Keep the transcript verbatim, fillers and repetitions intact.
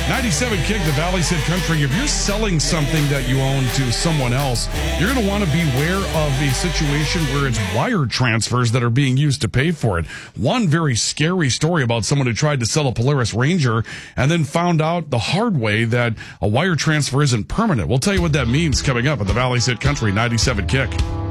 ninety-seven Kick, the Valley's Hit Country. If you're selling something that you own to someone else, you're going to want to beware of a situation where it's wire transfers that are being used to pay for it. One very scary story about someone who tried to sell a Polaris Ranger and then found out the hard way that a wire transfer isn't permanent. We'll tell you what that means coming up at the Valley's Hit Country, ninety-seven Kick.